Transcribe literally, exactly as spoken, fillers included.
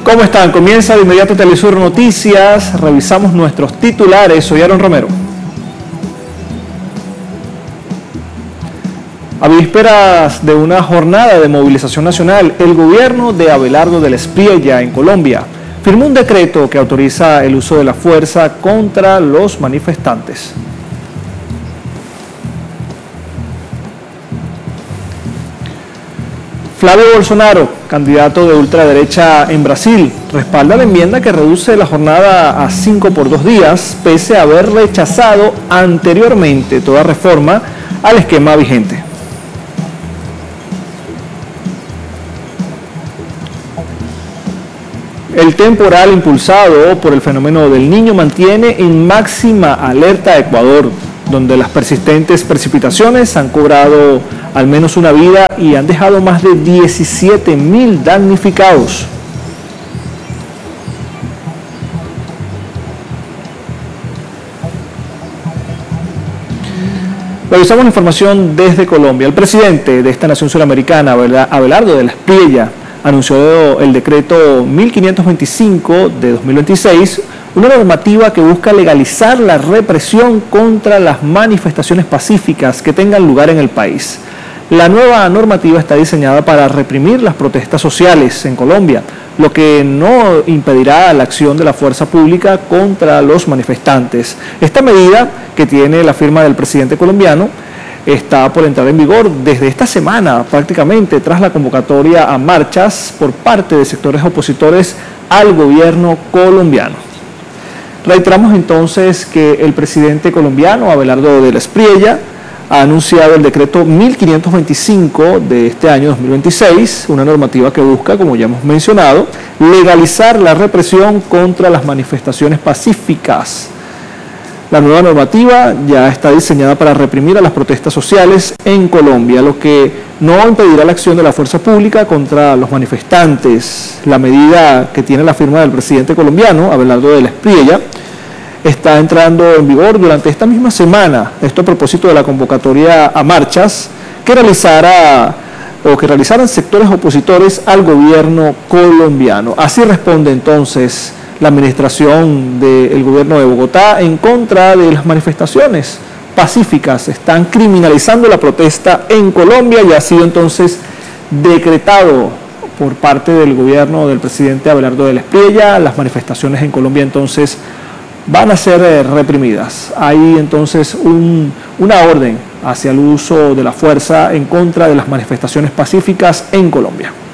¿Cómo están? Comienza de inmediato Telesur Noticias. Revisamos nuestros titulares. Soy Aaron Romero. A vísperas de una jornada de movilización nacional, el gobierno de Abelardo del Espriella, en Colombia, firmó un decreto que autoriza el uso de la fuerza contra los manifestantes. Flavio Bolsonaro, candidato de ultraderecha en Brasil, respalda la enmienda que reduce la jornada a cinco por dos días, pese a haber rechazado anteriormente toda reforma al esquema vigente. El temporal impulsado por el fenómeno del Niño mantiene en máxima alerta a Ecuador, donde las persistentes precipitaciones han cobrado al menos una vida y han dejado más de diecisiete mil damnificados. Revisamos la información desde Colombia. El presidente de esta nación suramericana, Abelardo del Espriella, anunció el decreto mil quinientos veinticinco de dos mil veintiséis, una normativa que busca legalizar la represión contra las manifestaciones pacíficas que tengan lugar en el país. La nueva normativa está diseñada para reprimir las protestas sociales en Colombia, lo que no impedirá la acción de la fuerza pública contra los manifestantes. Esta medida, que tiene la firma del presidente colombiano, está por entrar en vigor desde esta semana, prácticamente tras la convocatoria a marchas por parte de sectores opositores al gobierno colombiano. Reiteramos entonces que el presidente colombiano, Abelardo del Espriella, ha anunciado el decreto mil quinientos veinticinco de este año dos mil veintiséis, una normativa que busca, como ya hemos mencionado, legalizar la represión contra las manifestaciones pacíficas. La nueva normativa ya está diseñada para reprimir a las protestas sociales en Colombia, lo que no impedirá la acción de la fuerza pública contra los manifestantes. La medida, que tiene la firma del presidente colombiano, Abelardo del Espriella, está entrando en vigor durante esta misma semana. Esto a propósito de la convocatoria a marchas que realizará o que realizaran sectores opositores al gobierno colombiano. Así responde entonces la administración del gobierno de Bogotá en contra de las manifestaciones pacíficas. Están criminalizando la protesta en Colombia y ha sido entonces decretado por parte del gobierno del presidente Abelardo del Espriella. Las manifestaciones en Colombia entonces van a ser reprimidas. Hay entonces un, una orden hacia el uso de la fuerza en contra de las manifestaciones pacíficas en Colombia.